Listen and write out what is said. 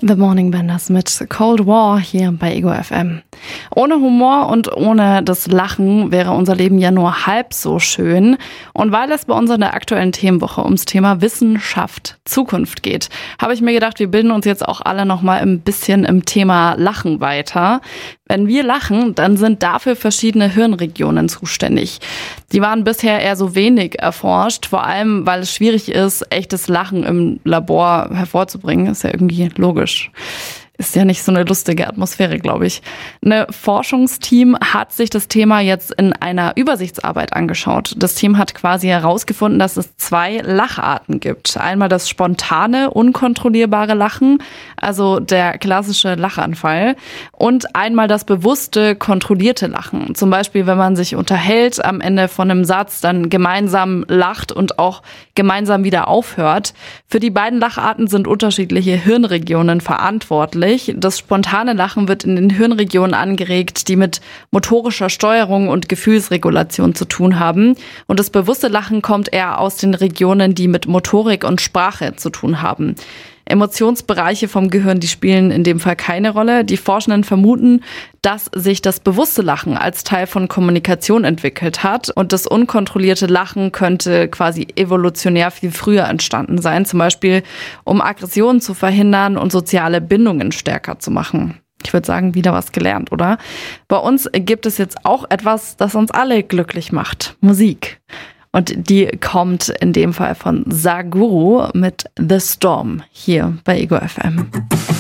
The Morning Benders mit Cold War hier bei Ego FM. Ohne Humor und ohne das Lachen wäre unser Leben ja nur halb so schön. Und weil es bei uns in der aktuellen Themenwoche ums Thema Wissenschaft, Zukunft geht, habe ich mir gedacht, wir bilden uns jetzt auch alle noch mal ein bisschen im Thema Lachen weiter. Wenn wir lachen, dann sind dafür verschiedene Hirnregionen zuständig. Die waren bisher eher so wenig erforscht, vor allem, weil es schwierig ist, echtes Lachen im Labor hervorzubringen. Ist ja irgendwie logisch. Ist ja nicht so eine lustige Atmosphäre, glaube ich. Ein Forschungsteam hat sich das Thema jetzt in einer Übersichtsarbeit angeschaut. Das Team hat quasi herausgefunden, dass es 2 Lacharten gibt. Einmal das spontane, unkontrollierbare Lachen, also der klassische Lachanfall, und einmal das bewusste, kontrollierte Lachen. Zum Beispiel, wenn man sich unterhält, am Ende von einem Satz dann gemeinsam lacht und auch gemeinsam wieder aufhört. Für die beiden Lacharten sind unterschiedliche Hirnregionen verantwortlich. Das spontane Lachen wird in den Hirnregionen angeregt, die mit motorischer Steuerung und Gefühlsregulation zu tun haben. Und das bewusste Lachen kommt eher aus den Regionen, die mit Motorik und Sprache zu tun haben. Emotionsbereiche vom Gehirn, die spielen in dem Fall keine Rolle. Die Forschenden vermuten, dass sich das bewusste Lachen als Teil von Kommunikation entwickelt hat. Und das unkontrollierte Lachen könnte quasi evolutionär viel früher entstanden sein. Zum Beispiel, um Aggressionen zu verhindern und soziale Bindungen stärker zu machen. Ich würde sagen, wieder was gelernt, oder? Bei uns gibt es jetzt auch etwas, das uns alle glücklich macht. Musik. Und die kommt in dem Fall von Saguru mit The Storm hier bei Ego FM.